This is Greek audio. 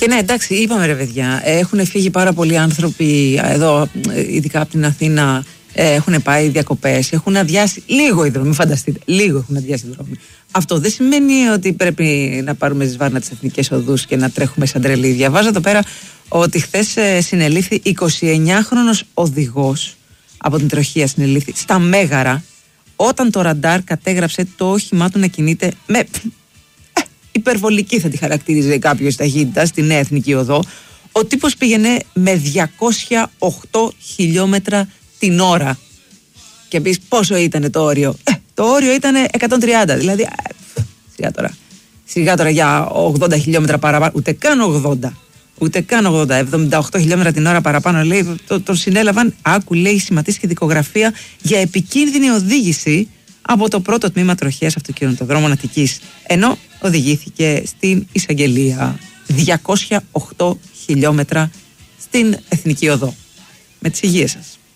Και ναι, εντάξει, είπαμε ρε παιδιά, έχουν φύγει πάρα πολλοί άνθρωποι εδώ, ειδικά από την Αθήνα, έχουν πάει διακοπές, έχουν αδειάσει λίγο οι δρόμοι, φανταστείτε, λίγο έχουν αδειάσει οι δρόμοι. Αυτό δεν σημαίνει ότι πρέπει να πάρουμε σβάρνα τις εθνικές οδούς και να τρέχουμε σαν τρελοί. Διαβάζω εδώ πέρα ότι χθες συνελήφθη 29χρονος οδηγός από την Τροχία, συνελήφθη στα Μέγαρα, όταν το ραντάρ κατέγραψε το όχημά του να κινείται με υπερβολική, θα τη χαρακτήριζε κάποιος, ταχύτητα στην νέα εθνική οδό. Ο τύπος πήγαινε με 208 χιλιόμετρα την ώρα. Και πεις πόσο ήταν το όριο? Το όριο ήταν 130, δηλαδή σιγά τώρα για 80 χιλιόμετρα παραπάνω, ούτε καν 80, 78 χιλιόμετρα την ώρα παραπάνω, λέει, τον συνέλαβαν, άκου, λέει, σηματής και δικογραφία για επικίνδυνη οδήγηση από το πρώτο τμήμα τροχέας αυτοκινητοδρόμων Αττικής, ενώ οδηγήθηκε στην εισαγγελία. 208 χιλιόμετρα στην Εθνική Οδό. Με τις υγείες σας.